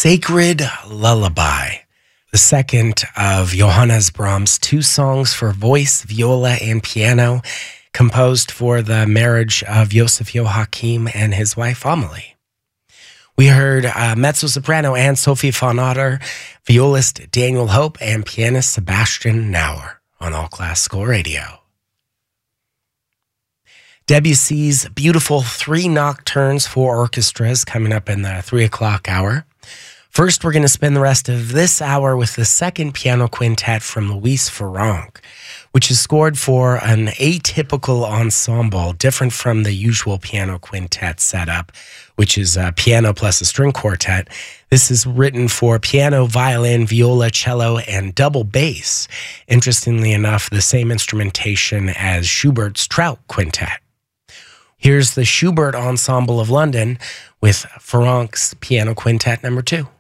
Sacred Lullaby, the second of Johannes Brahms' two songs for voice, viola, and piano, composed for the marriage of Joseph Joachim and his wife Amelie. We heard mezzo-soprano Anne-Sophie von Otter, violist Daniel Hope, and pianist Sebastian Nauer on All Classical Radio. Debussy's beautiful three nocturnes for orchestras coming up in the 3 o'clock hour. First, we're going to spend the rest of this hour with the second piano quintet from Louis Farrenc, which is scored for an atypical ensemble, different from the usual piano quintet setup, which is a piano plus a string quartet. This is written for piano, violin, viola, cello, and double bass. Interestingly enough, the same instrumentation as Schubert's Trout Quintet. Here's the Schubert Ensemble of London with Farrenc's Piano Quintet No. 2.